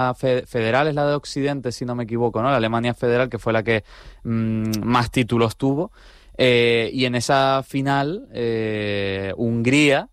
federal es la de Occidente, si no me equivoco, ¿no? La Alemania federal, que fue la que más títulos tuvo. Y en esa final, Hungría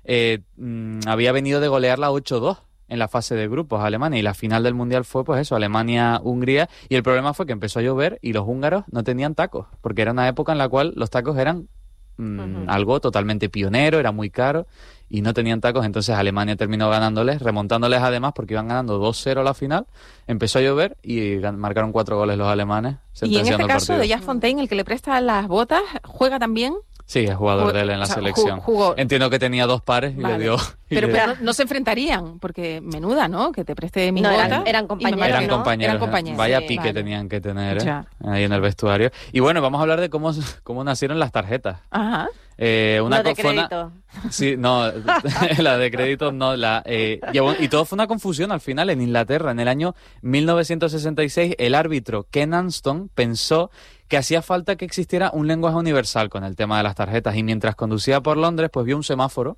había venido de golearla 8-2 en la fase de grupos a Alemania, y la final del Mundial fue pues eso, Alemania-Hungría, y el problema fue que empezó a llover y los húngaros no tenían tacos, porque era una época en la cual los tacos eran algo totalmente pionero, era muy caro y no tenían tacos. Entonces Alemania terminó ganándoles, remontándoles además, porque iban ganando 2-0 la final, empezó a llover y marcaron 4 goles los alemanes, sentenciando el partido. Y en este caso de Jas Fontaine, el que le presta las botas, ¿juega también? Sí, es jugador de él en la selección. Jugó. Entiendo que tenía 2 pares y le dio... Pero no se enfrentarían, porque menuda, ¿no? Que te preste mi bota. Eran compañeros, eran ¿no? compañeros. Vaya pique tenían que tener ahí en el vestuario. Y bueno, vamos a hablar de cómo nacieron las tarjetas. Ajá. Una de crédito. Sí, no, la de crédito no. Y todo fue una confusión al final en Inglaterra. En el año 1966, el árbitro Ken Anston pensó que hacía falta que existiera un lenguaje universal con el tema de las tarjetas, y mientras conducía por Londres, pues vio un semáforo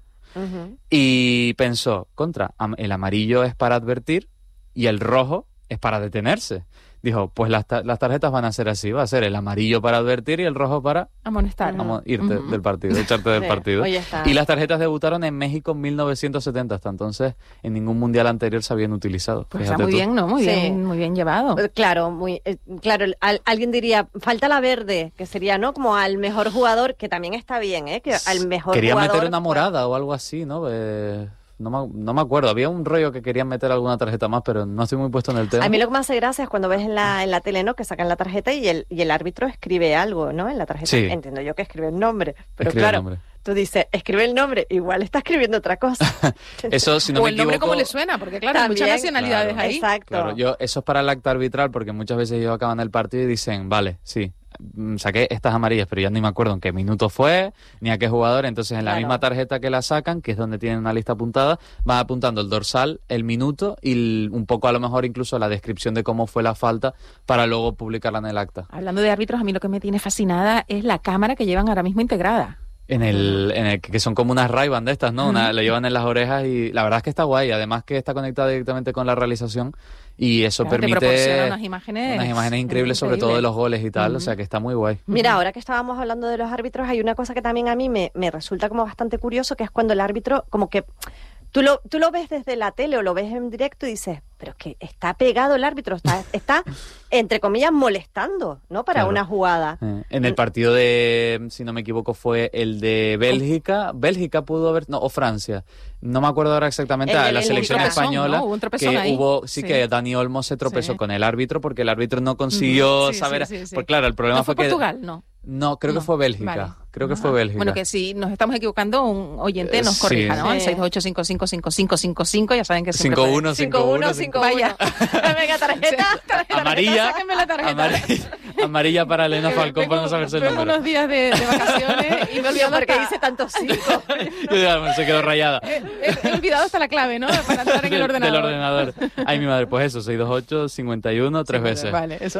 y pensó, el amarillo es para advertir y el rojo es para detenerse. Dijo, pues las tarjetas van a ser así, va a ser el amarillo para advertir y el rojo para amonestar, irte del partido, echarte del partido. Y las tarjetas debutaron en México en 1970, hasta entonces en ningún mundial anterior se habían utilizado. Pues está muy bien, ¿no? Muy bien llevado. Claro, alguien diría, falta la verde, que sería, ¿no? Como al mejor jugador, que también está bien, ¿eh? Que al mejor Quería jugador... meter una morada o algo así, ¿no? No me acuerdo, había un rollo que querían meter alguna tarjeta más, pero no estoy muy puesto en el tema. A mí lo que me hace gracia es cuando ves en la tele, ¿no? Que sacan la tarjeta y el árbitro escribe algo, ¿no? En la tarjeta. Sí. Entiendo yo que escribe el nombre, pero escribe claro, el nombre. Tú dices, escribe el nombre, igual está escribiendo otra cosa. Eso, si no o me el nombre equivoco, como le suena, porque claro, hay muchas nacionalidades ahí. Exacto. Claro, eso es para el acta arbitral, porque muchas veces ellos acaban el partido y dicen, vale, sí, saqué estas amarillas, pero ya ni me acuerdo en qué minuto fue, ni a qué jugador. Entonces en la misma tarjeta que la sacan, que es donde tienen una lista apuntada, van apuntando el dorsal, el minuto y un poco a lo mejor incluso la descripción de cómo fue la falta, para luego publicarla en el acta. Hablando de árbitros, a mí lo que me tiene fascinada es la cámara que llevan ahora mismo integrada. En el que son como unas Ray-Ban de estas, ¿no? Le llevan en las orejas y la verdad es que está guay. Además que está conectada directamente con la realización y eso permite... Te proporciona unas imágenes increíbles, sobre todo de los goles y tal. O sea que está muy guay. Mira, ahora que estábamos hablando de los árbitros, hay una cosa que también a mí me resulta como bastante curioso, que es cuando el árbitro como que... Tú lo ves desde la tele o lo ves en directo y dices, pero es que está pegado el árbitro, está entre comillas, molestando, ¿no? Para una jugada. En el partido de, si no me equivoco, fue el de Bélgica. Bélgica pudo haber... No, o Francia. No me acuerdo ahora exactamente. La selección española. ¿no? Hubo un tropezón ahí. Que Dani Olmo se tropezó con el árbitro porque el árbitro no consiguió saber... Pues claro, el problema fue que... Portugal, ¿no? No, creo que fue Bélgica. Vale. Creo que fue Bélgica. Bueno, que si nos estamos equivocando, un oyente nos corrija, ¿no? El 628-555555, ya saben que siempre 5151. Vaya. Venga, tarjeta. Amarilla. Sáquenme la tarjeta. Amarilla para Elena Falcón por no saberse el número. Tengo unos días de vacaciones y me he olvidado porque hice tantos 5. Se quedó rayada. He olvidado hasta la clave, ¿no? Para entrar en el ordenador. Del ordenador. Ay, mi madre, pues eso, 628-51, 3 veces. Vale, eso.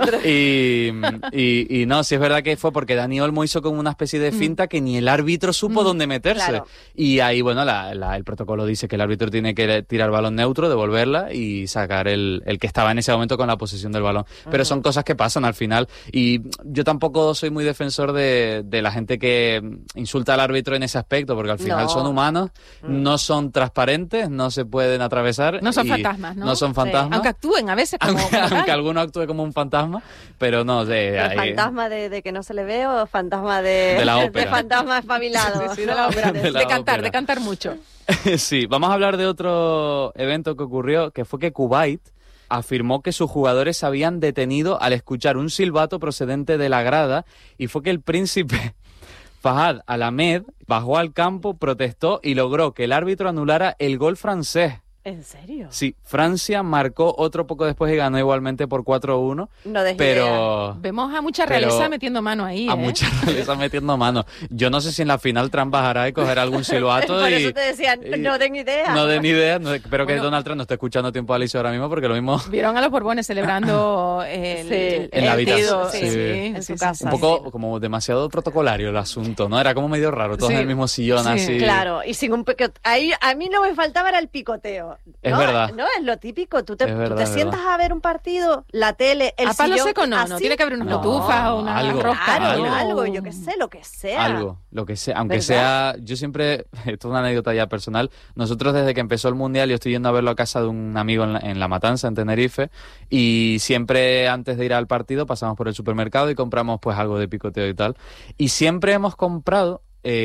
Y no, sí es verdad que fue porque Dani Olmo hizo como una especie de finta que ni el árbitro supo dónde meterse. Claro. Y ahí, bueno, el protocolo dice que el árbitro tiene que tirar balón neutro, devolverla y sacar el que estaba en ese momento con la posesión del balón. Pero son cosas que pasan al final. Y yo tampoco soy muy defensor de la gente que insulta al árbitro en ese aspecto, porque al final son humanos, no son transparentes, no se pueden atravesar. No son fantasmas, ¿no? No son fantasmas. Aunque actúen a veces como... aunque alguno actúe como un fantasma, pero no. ¿Fantasma de que no se le ve o fantasma de la ópera? De fantasma espabilado. Sí, de la ópera. De cantar mucho. Sí, vamos a hablar de otro evento que ocurrió, que fue que Kuwait afirmó que sus jugadores se habían detenido al escuchar un silbato procedente de la grada, y fue que el príncipe Fahad Al-Ahmed bajó al campo, protestó y logró que el árbitro anulara el gol francés. ¿En serio? Sí, Francia marcó otro poco después y ganó igualmente por 4-1. No des pero idea. Vemos a mucha realeza metiendo mano ahí. A mucha realeza metiendo mano. Yo no sé si en la final Trump bajará y cogerá algún silbato. Por eso te decían, no den idea. No den idea. Espero que Donald Trump no esté escuchando Tiempo a Alicia ahora mismo, porque lo mismo... Vieron a los Borbones celebrando en la habitación. Sí, en su casa. Un poco como demasiado protocolario el asunto, ¿no? Era como medio raro, todos en el mismo sillón así. Claro, y sin un picoteo. Ahí a mí no me faltaba era el picoteo. Es verdad. No, es lo típico. Tú te verdad, sientas a ver un partido, la tele, el a palo sillón, seco no, así. no. Tiene que haber unas cotufas o una rosca. Algo, yo qué sé, lo que sea. Lo que sea. Aunque ¿verdad? sea, yo siempre, esto es una anécdota ya personal, nosotros desde que empezó el Mundial, yo estoy yendo a verlo a casa de un amigo en La Matanza, en Tenerife, y siempre antes de ir al partido pasamos por el supermercado y compramos pues algo de picoteo y tal. Y siempre hemos comprado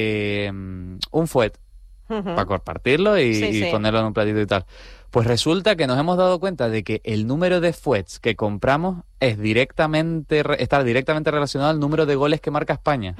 un fuet para compartirlo y ponerlo en un platito y tal. Pues resulta que nos hemos dado cuenta de que el número de fuets que compramos está directamente relacionado al número de goles que marca España.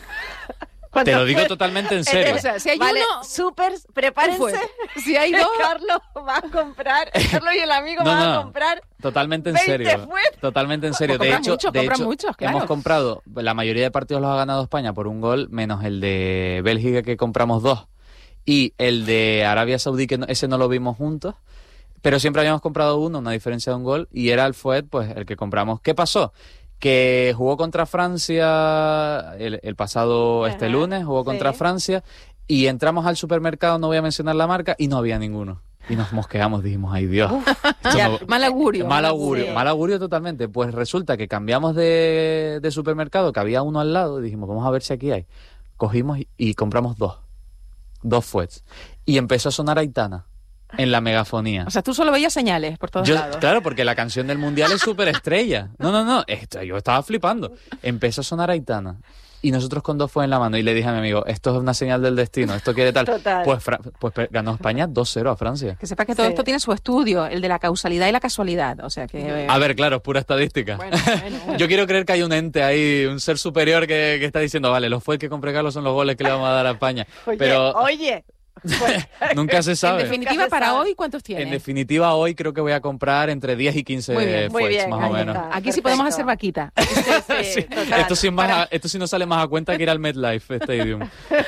Te lo digo totalmente en serio. O sea, si hay vale, uno... súper, prepárense. Si hay dos... Carlos va a comprar, Carlos y el amigo van a comprar totalmente en 20 serio. fuets. Totalmente en serio. Pues De hecho, muchos, claro. hemos comprado, la mayoría de partidos los ha ganado España por un gol, menos el de Bélgica que compramos 2. Y el de Arabia Saudí, que ese no lo vimos juntos, pero siempre habíamos comprado uno, una diferencia de un gol, y era el fuet, pues el que compramos. ¿Qué pasó? Que jugó contra Francia el pasado lunes, jugó contra Francia, y entramos al supermercado, no voy a mencionar la marca, y no había ninguno. Y nos mosqueamos, dijimos, ay Dios. Mal augurio. Mal augurio totalmente. Pues resulta que cambiamos de supermercado, que había uno al lado, y dijimos, vamos a ver si aquí hay. Cogimos y compramos 2 fuets. Y empezó a sonar Aitana en la megafonía. O sea, tú solo veías señales por todos lados. Claro, porque la canción del Mundial es súper estrella. No. Yo estaba flipando. Empezó a sonar Aitana. Y nosotros con 2 fuets en la mano. Y le dije a mi amigo, esto es una señal del destino. Esto quiere tal. Total. Pues ganó España 2-0 a Francia. Que sepas que todo esto tiene su estudio, el de la causalidad y la casualidad. O sea que... A ver, claro, es pura estadística. Bueno. Yo quiero creer que hay un ente ahí, un ser superior que está diciendo, vale, los fuets que compré Carlos son los goles que le vamos a dar a España. Oye. Nunca se sabe. En definitiva, para hoy, ¿cuántos tienes? En definitiva, hoy creo que voy a comprar entre 10 y 15 fuets, más o menos. Aquí sí podemos hacer vaquita. Sí, Esto sí nos sale más a cuenta que ir al MetLife Stadium.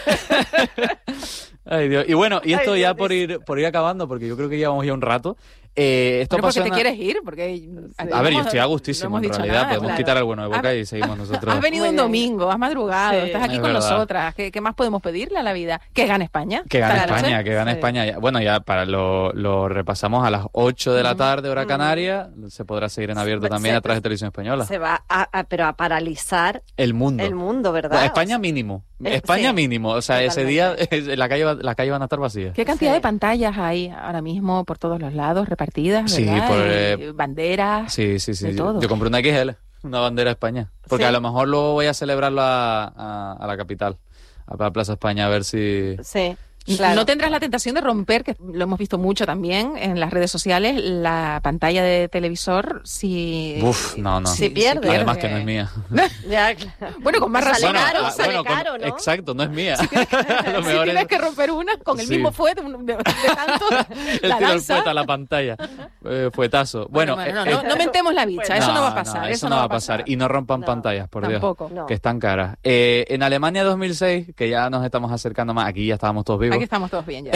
Ay, Dios. Y bueno, y esto ya por ir acabando, porque yo creo que llevamos ya un rato. Esto porque pasa te quieres ir, porque... A ver, yo estoy a gustísimo, en realidad. Podemos quitar el bueno de boca y seguimos nosotros. Has venido un domingo, has madrugado, estás aquí es con verdad. nosotras. ¿Qué más podemos pedirle a la vida? Que gane España. Que gane España. Bueno, ya lo repasamos a las 8 de la tarde, hora canaria. Se podrá seguir en abierto también a través de Televisión Española. Se va pero a paralizar el mundo, ¿verdad? Bueno, España mínimo. España mínimo. O sea, totalmente. ese día las calles van a estar vacías. ¿Qué cantidad de pantallas hay ahora mismo por todos los lados, repartidas, Sí, ¿verdad? Banderas. Sí. De todo. Yo compré una XL, una bandera de España. Porque a lo mejor luego voy a celebrarlo a la capital, a la Plaza España, a ver si... Sí. Claro. No tendrás la tentación de romper, que lo hemos visto mucho también en las redes sociales, la pantalla de televisor si... No. Si pierde. Además que no es mía. Ya, claro. Bueno, con más razón. Sale caro, ¿no? Exacto, no es mía. Si tienes que romper una con el mismo fuet de tanto, el tiro el fuet a la pantalla. Fuetazo. Bueno, no mentemos la bicha, eso no va a pasar. Eso no va a pasar. Y no rompan pantallas, por tampoco. Dios, que están caras. En Alemania 2006, que ya nos estamos acercando más, aquí ya estábamos todos vivos. Aquí estamos todos bien ya.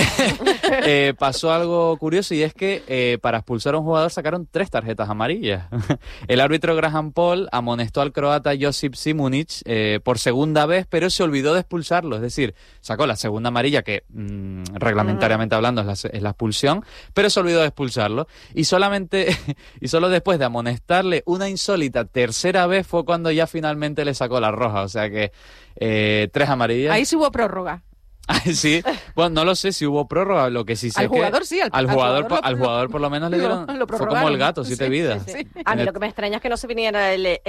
Pasó algo curioso y es que para expulsar a un jugador sacaron 3 tarjetas amarillas. El árbitro Graham Paul amonestó al croata Josip Simunic por segunda vez, pero se olvidó de expulsarlo. Es decir, sacó la segunda amarilla, que reglamentariamente hablando es la expulsión, pero se olvidó de expulsarlo. Y solo después de amonestarle una insólita tercera vez fue cuando ya finalmente le sacó la roja. O sea que 3 amarillas. Ahí sí hubo prórroga. Sí, bueno, no lo sé si hubo prórroga, lo que sí sé al jugador sí, al jugador por lo menos le dieron, fue como el gato, 7 vidas. Sí. A mí lo que me extraña es que no se viniera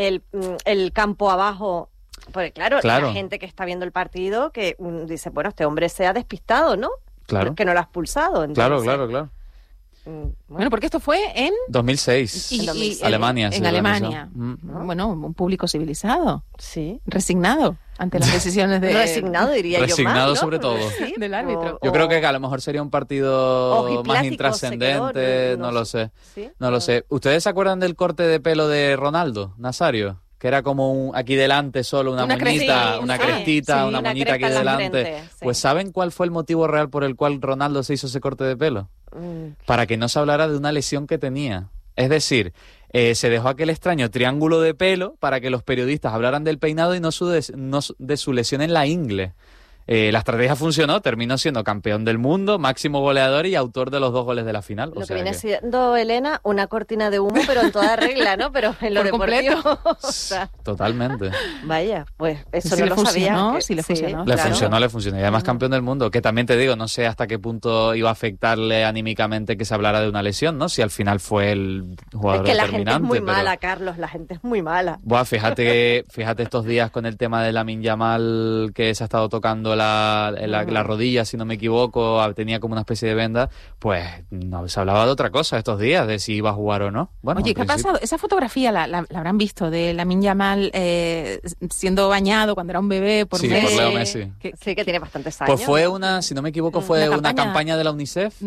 el campo abajo, porque claro, la gente que está viendo el partido que dice, bueno, este hombre se ha despistado, ¿no? Claro. Que no lo ha expulsado. Entonces, Claro. Bueno, porque esto fue en 2006, y Alemania. En Alemania. Bueno, un público civilizado. Sí. Resignado ante las decisiones de... Resignado, diría resignado yo más, ¿no? sobre todo. Sí, del árbitro. Yo creo que a lo mejor sería un partido más intrascendente, no lo sé. ¿Sí? No lo sé. ¿Ustedes se acuerdan del corte de pelo de Ronaldo Nazario? Que era como aquí delante solo una moñita, una crestita, una moñita aquí delante. Pues ¿saben cuál fue el motivo real por el cual Ronaldo se hizo ese corte de pelo? Para que no se hablara de una lesión que tenía. Es decir, se dejó aquel extraño triángulo de pelo para que los periodistas hablaran del peinado y no de su lesión en la ingle. la estrategia funcionó, terminó siendo campeón del mundo, máximo goleador y autor de los 2 goles de la final. Lo que viene siendo, Elena, una cortina de humo, pero en toda regla, ¿no? Pero en lo deportivo. O sea, totalmente. Vaya, pues eso Sí no le lo funcionó, sabía. sí le funcionó. Le Claro. funcionó. Y además campeón del mundo, que también te digo, no sé hasta qué punto iba a afectarle anímicamente que se hablara de una lesión, ¿no? Si al final fue el jugador Es que la gente determinante. es muy pero... mala, Carlos, la gente es muy mala. Buah, fíjate estos días con el tema de Lamine Yamal, que se ha estado tocando la rodilla, si no me equivoco, tenía como una especie de venda, pues no se hablaba de otra cosa estos días, de si iba a jugar o no. Bueno, Oye, ¿qué ha pasado? Esa fotografía la habrán visto de Lamine Yamal siendo bañado cuando era un bebé por Sí, Messi. por Leo Messi. Sí, que tiene bastantes años. Pues fue si no me equivoco, fue Una una campaña. campaña de la UNICEF,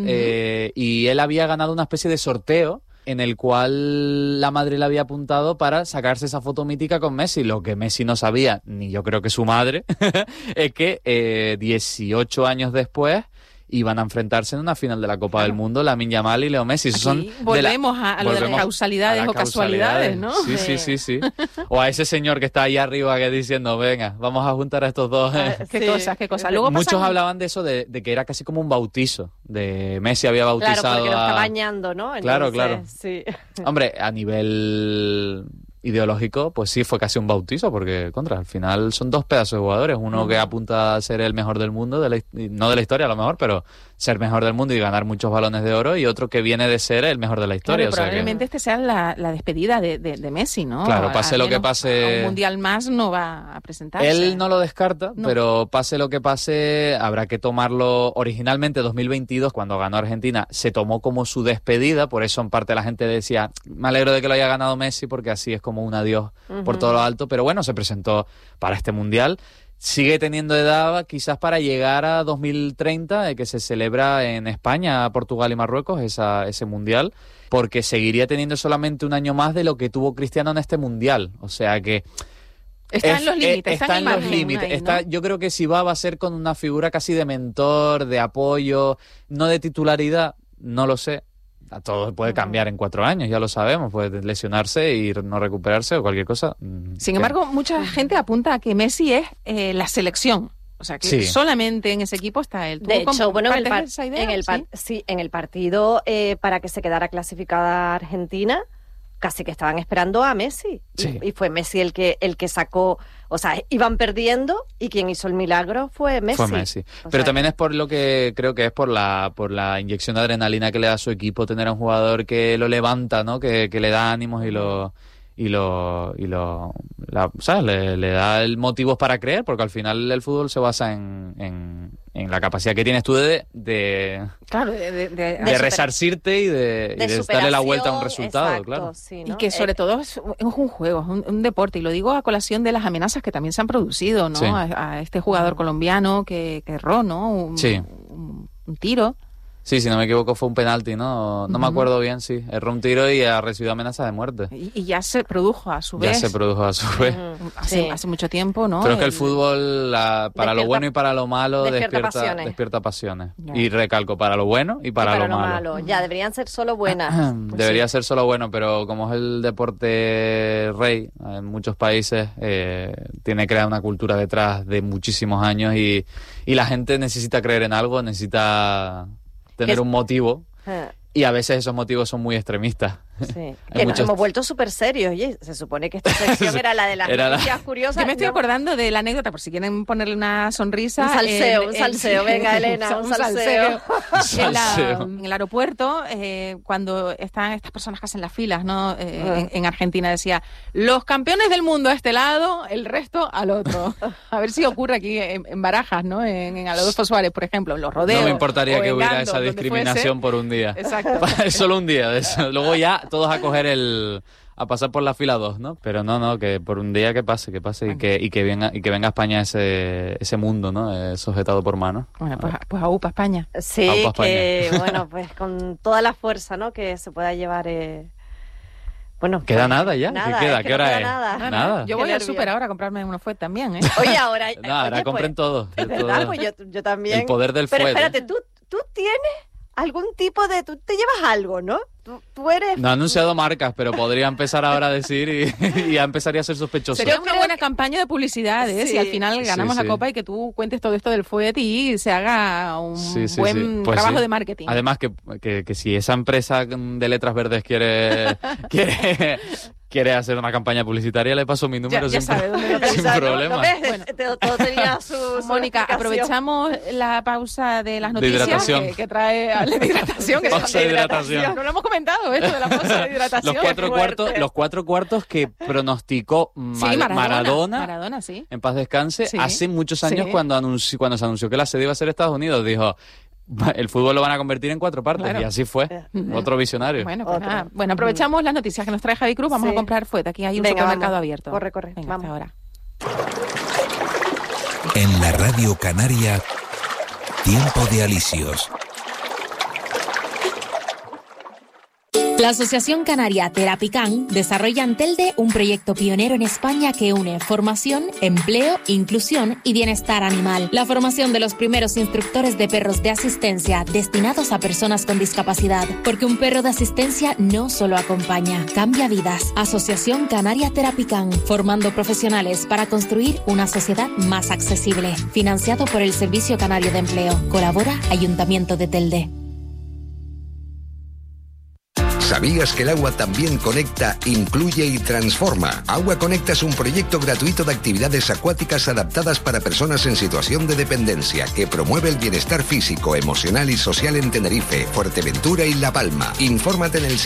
y él había ganado una especie de sorteo en el cual la madre le había apuntado para sacarse esa foto mítica con Messi. Lo que Messi no sabía, ni yo creo que su madre, es que 18 años después iban a enfrentarse en una final de la Copa del Mundo, Lamine Yamal y Leo Messi. Aquí Son volvemos a lo de las causalidades a las o casualidades, ¿no? Sí. O a ese señor que está ahí arriba que diciendo, venga, vamos a juntar a estos dos. Qué Sí. cosas. Luego Muchos pasan- hablaban de eso, de que era casi como un bautizo, de Messi había Claro, bautizado porque lo está a... bañando, ¿no? Claro, claro. Sí. Hombre, a nivel ideológico, pues sí, fue casi un bautizo, porque al final son 2 pedazos de jugadores, uno que apunta a ser el mejor del mundo, no de la historia a lo mejor, pero ser mejor del mundo y ganar muchos balones de oro, y otro que viene de ser el mejor de la historia. Claro, o sea que- probablemente este sea la despedida de Messi, ¿no? Claro, pase Al lo que menos pase- a un mundial más no va a presentarse. Él no lo descarta, No. pero pase lo que pase, habrá que tomarlo. Originalmente, 2022, cuando ganó Argentina, se tomó como su despedida, por eso en parte la gente decía, me alegro de que lo haya ganado Messi, porque así es como un adiós por todo lo alto, pero bueno, se presentó para este Mundial. Sigue teniendo edad quizás para llegar a 2030, que se celebra en España, Portugal y Marruecos, ese Mundial, porque seguiría teniendo solamente un año más de lo que tuvo Cristiano en este Mundial. O sea que... Está en los límites, está en los margen límites. ahí, ¿no? Yo creo que si va a ser con una figura casi de mentor, de apoyo, no de titularidad, no lo sé. A todo puede cambiar en 4 años, ya lo sabemos. Puede lesionarse y no recuperarse o cualquier cosa. Sin embargo, mucha gente apunta a que Messi es la selección. O sea, que Sí. solamente en ese equipo está él. ¿Tú De hecho, bueno, compartes esa idea? en el partido para que se quedara clasificada Argentina, casi que estaban esperando a Messi. Sí. Y fue Messi el que sacó, o sea, iban perdiendo y quien hizo el milagro fue Messi. Fue Messi. O Pero sea, también es por lo que creo que es por la inyección de adrenalina que le da a su equipo tener a un jugador que lo levanta, ¿no? Que le da ánimos ¿sabes? Le da el motivos para creer, porque al final el fútbol se basa en la capacidad que tienes tú de Claro, super- resarcirte y de darle la vuelta a un superación, resultado, exacto, claro. sí, Y ¿no? que sobre todo es un juego, es un deporte. Y lo digo a colación de las amenazas que también se han producido, ¿no? Sí. A este jugador colombiano que erró, ¿no? Sí. Un tiro. Sí, si no me equivoco fue un penalti, ¿no? No me acuerdo bien, sí. Erró un tiro y ha recibido amenazas de muerte. Y ya se produjo a su Ya vez. se produjo a su vez. Hace, Sí. hace mucho tiempo, ¿no? Creo que el fútbol, para lo Despierta- bueno y para lo malo, despierta despierta pasiones. Ya. Y recalco, para lo bueno y para, lo malo. Ya, deberían ser solo buenas. Pues Debería ser solo bueno, pero como es el deporte rey en muchos países, tiene creada una cultura detrás de muchísimos años y la gente necesita creer en algo, necesita tener Es- un motivo, Ah, y a veces esos motivos son muy extremistas. sí. Hay Que nos muchos- hemos vuelto súper serios. Oye, se supone que esta sección era la de las Era la- noticias curiosas. Yo me estoy ¿no? acordando de la anécdota, por si quieren ponerle una sonrisa. Un salseo. Venga, Elena, un salseo. En el aeropuerto, cuando están estas personas que hacen las filas, ¿no? En Argentina decía, los campeones del mundo a este lado, el resto al otro. A ver si ocurre aquí en Barajas, ¿no? En Adolfo Suárez, por ejemplo, en los rodeos. No me importaría o que en hubiera Gando, esa donde discriminación por un día. fuese. Exacto. Solo un día de eso. Luego ya todos a coger a pasar por la fila 2, ¿no? Pero no, que por un día que pase y que venga a España ese mundo, ¿no? Sujetado por mano. Bueno, pues a UPA España. Sí, Aupa que bueno, pues con toda la fuerza, ¿no? Que se pueda llevar. Bueno, ¿Queda pues, nada ya? Nada, ¿Qué queda? es que ¿Qué no hora queda es? Nada. Nada. Yo Qué voy al nervios. súper ahora a comprarme unos fuet también, ¿eh? Oye, ahora. No, ahora oye, compren pues, todo. Es verdad, pues yo también. El poder del Pero fuet. espérate, tú tienes algún tipo de. Tú te llevas algo, ¿no? tú eres... No ha anunciado marcas, pero podría empezar ahora a decir y ya empezaría a ser sospechoso. Sería una buena campaña de publicidad, ¿eh? Sí. Si al final ganamos la copa y que tú cuentes todo esto del FUET y se haga un buen trabajo de marketing. Además que si esa empresa de letras verdes quiere hacer una campaña publicitaria, le paso mi número ya sin, sabe dónde lo sin problema. Bueno, todo tenía su Mónica, aprovechamos la pausa de las noticias de hidratación. Que trae de hidratación. Que pausa de hidratación. No lo hemos comentado, esto de la pausa de hidratación. Los cuatro cuartos que pronosticó Maradona, sí. en paz descanse, Sí. hace muchos años cuando se anunció que la sede iba a ser Estados Unidos, dijo... El fútbol lo van a convertir en 4 partes, claro. Y así fue. Otro visionario. Bueno, pues nada. Bueno, aprovechamos las noticias que nos trae Javi Cruz. Vamos a comprar FUET. Aquí hay un supermercado abierto. Corre. Venga, hasta ahora. En la Radio Canaria, Tiempo de Alisios. La Asociación Canaria Terapican desarrolla en Telde un proyecto pionero en España que une formación, empleo, inclusión y bienestar animal. La formación de los primeros instructores de perros de asistencia destinados a personas con discapacidad. Porque un perro de asistencia no solo acompaña, cambia vidas. Asociación Canaria Terapican, formando profesionales para construir una sociedad más accesible. Financiado por el Servicio Canario de Empleo. Colabora Ayuntamiento de Telde. ¿Sabías que el agua también conecta, incluye y transforma? Agua Conecta es un proyecto gratuito de actividades acuáticas adaptadas para personas en situación de dependencia que promueve el bienestar físico, emocional y social en Tenerife, Fuerteventura y La Palma. Infórmate en el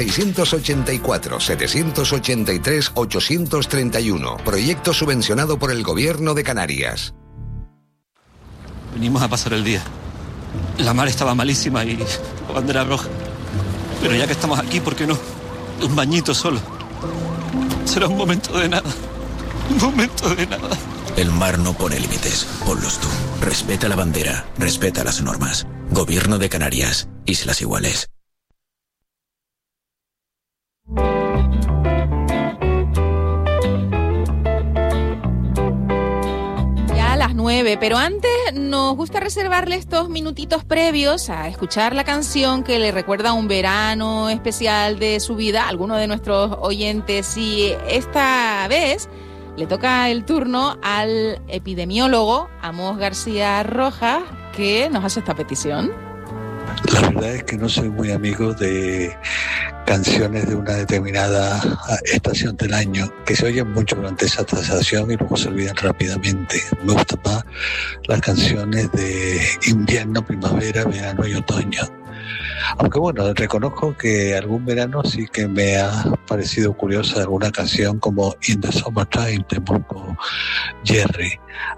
684-783-831. Proyecto subvencionado por el Gobierno de Canarias. Venimos a pasar el día. La mar estaba malísima y la bandera roja. Pero ya que estamos aquí, ¿por qué no? Un bañito solo. Será un momento de nada. Un momento de nada. El mar no pone límites. Ponlos tú. Respeta la bandera. Respeta las normas. Gobierno de Canarias. Islas Iguales. Las 9, pero antes nos gusta reservarle estos minutitos previos a escuchar la canción que le recuerda un verano especial de su vida a alguno de nuestros oyentes, y esta vez le toca el turno al epidemiólogo Amos García Rojas, que nos hace esta petición. La verdad es que no soy muy amigo de canciones de una determinada estación del año, que se oyen mucho durante esa estación y luego se olvidan rápidamente. Me gustan más las canciones de invierno, primavera, verano y otoño. Aunque bueno, reconozco que algún verano sí que me ha parecido curiosa alguna canción como In the Summertime de Burko Jerry.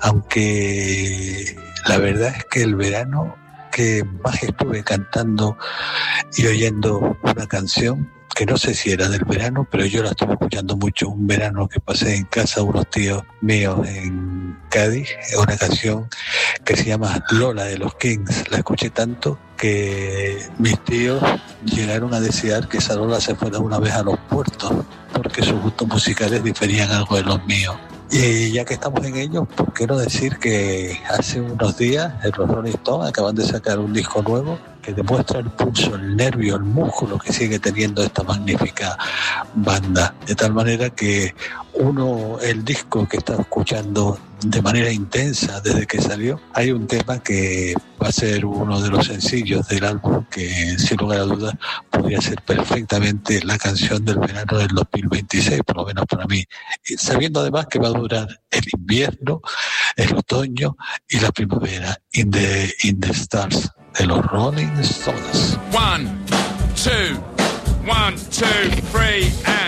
Aunque la verdad es que el verano que más estuve cantando y oyendo una canción que no sé si era del verano, pero yo la estuve escuchando mucho un verano que pasé en casa de unos tíos míos en Cádiz, una canción que se llama Lola de los Kings. La escuché tanto que mis tíos llegaron a desear que esa Lola se fuera una vez a los puertos, porque sus gustos musicales diferían algo de los míos. Y ya que estamos en ello, ¿por qué no decir que hace unos días los Rolling Stones acaban de sacar un disco nuevo que demuestra el pulso, el nervio, el músculo que sigue teniendo esta magnífica banda? De tal manera que el disco que está escuchando de manera intensa desde que salió, hay un tema que va a ser uno de los sencillos del álbum que sin lugar a dudas podría ser perfectamente la canción del verano del 2026, por lo menos para mí, y sabiendo además que va a durar el invierno, el otoño y la primavera. In the Stars de los Rolling Stones. 1, 2, 1, 2, 3 and